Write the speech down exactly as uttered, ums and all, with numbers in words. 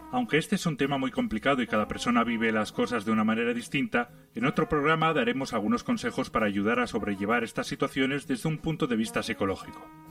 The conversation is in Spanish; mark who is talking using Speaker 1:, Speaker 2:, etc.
Speaker 1: Aunque este es un tema muy complicado y cada persona vive las cosas de una manera distinta, en otro programa daremos algunos consejos para ayudar a sobrellevar estas situaciones desde un punto de vista psicológico.